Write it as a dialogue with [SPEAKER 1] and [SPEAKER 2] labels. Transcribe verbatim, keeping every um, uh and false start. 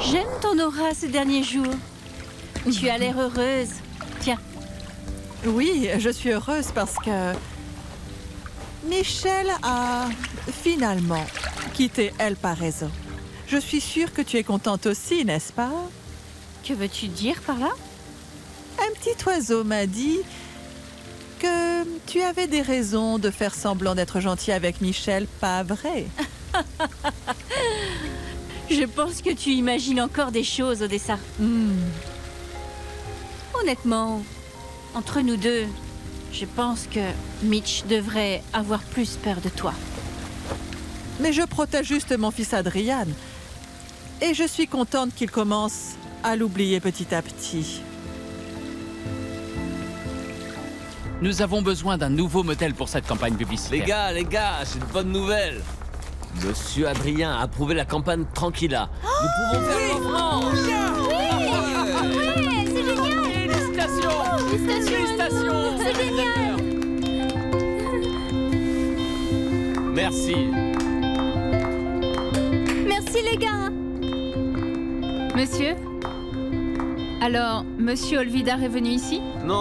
[SPEAKER 1] J'aime ton aura ces derniers jours. Tu as l'air heureuse. Tiens.
[SPEAKER 2] Oui, je suis heureuse parce que Michel a finalement quitté El Paraiso. Je suis sûre que tu es contente aussi, n'est-ce pas?
[SPEAKER 1] Que veux-tu dire par là?
[SPEAKER 2] Un petit oiseau m'a dit que tu avais des raisons de faire semblant d'être gentil avec Michel, pas vrai?
[SPEAKER 1] Je pense que tu imagines encore des choses, Odessa.
[SPEAKER 2] Hmm.
[SPEAKER 1] Honnêtement, entre nous deux, je pense que Mitch devrait avoir plus peur de toi.
[SPEAKER 2] Mais je protège juste mon fils Adrian. Et je suis contente qu'il commence à l'oublier petit à petit.
[SPEAKER 3] Nous avons besoin d'un nouveau modèle pour cette campagne publicitaire.
[SPEAKER 4] Les gars, les gars, j'ai une bonne nouvelle. Monsieur Adrien a approuvé la campagne Tranquilla. Nous pouvons faire l'offrande.
[SPEAKER 5] Ouais, c'est génial.
[SPEAKER 3] Félicitations!
[SPEAKER 5] Félicitations.
[SPEAKER 3] Félicitations!
[SPEAKER 5] C'est génial.
[SPEAKER 4] Merci.
[SPEAKER 5] Merci les gars.
[SPEAKER 6] Monsieur? Alors, Monsieur Olvidar est venu ici?
[SPEAKER 4] Non.